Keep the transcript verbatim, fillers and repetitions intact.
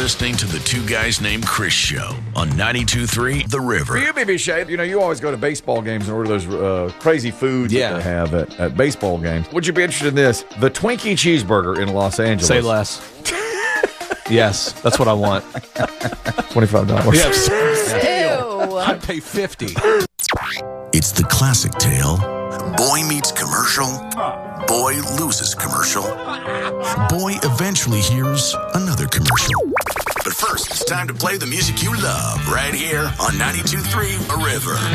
listening to the Two Guys Named Chris show on ninety-two point three The River. For you, B B. Shea, you know, you always go to baseball games and order those uh, crazy foods Yeah. that they have at, at baseball games. Would you be interested in this? The Twinkie cheeseburger in Los Angeles. Say less. Yes, that's what I want. twenty-five dollars. Yes. Ew. I'd pay fifty. It's the classic tale. Boy meets commercial. Boy loses commercial. Boy eventually hears another commercial. But first, it's time to play the music you love right here on ninety-two point three The River.